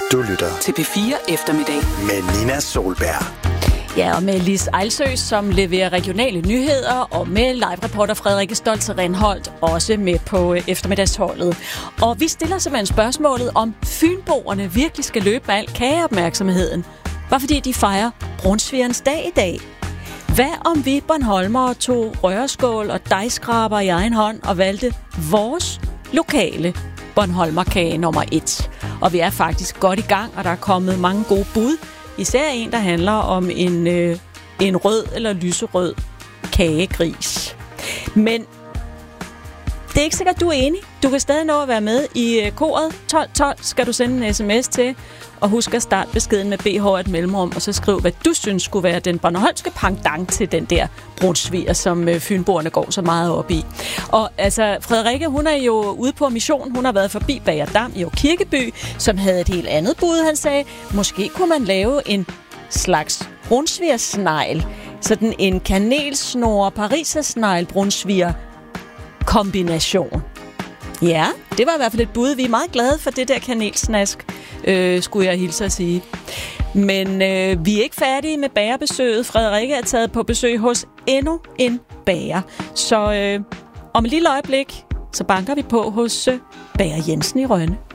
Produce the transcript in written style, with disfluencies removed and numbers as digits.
Du lytter til P4 Eftermiddag med Nina Solberg. Ja, og med Lis Ejlsø, som leverer regionale nyheder, og med live-reporter Frederikke Stoltze Renholdt, også med på eftermiddagsholdet. Og vi stiller simpelthen spørgsmålet, om fynboerne virkelig skal løbe med al kageopmærksomheden. Bare fordi de fejrer brunsvigerens dag i dag. Hvad om vi Bornholmere tog rørskål og dejskraber i egen hånd og valgte vores lokale Bornholmerkage nummer 1? Og vi er faktisk godt i gang, og der er kommet mange gode bud. Især en, der handler om en rød eller lyserød kagegris. Men det er ikke sikkert, du er enig. Du kan stadig nå at være med i koret. 1212 skal du sende en sms til. Og husk at starte beskeden med BH et mellemrum, og så skriv, hvad du synes skulle være den bornholmske pendant til den der brunsviger, som fynboerne går så meget op i. Og altså, Frederikke, hun er jo ude på mission. Hun har været forbi Bager Dam i Kirkeby, som havde et helt andet bud. Han sagde, måske kunne man lave en slags brunsvigersnegl. Sådan en kanelsnore parisersnegl brunsviger kombination. Ja, det var i hvert fald et bud. Vi er meget glade for det der kanelsnask, skulle jeg hilse at sige. Men vi er ikke færdige med bagerbesøget. Frederikke er taget på besøg hos endnu en bager. Så om et lille øjeblik, så banker vi på hos Bager Jensen i Rønne.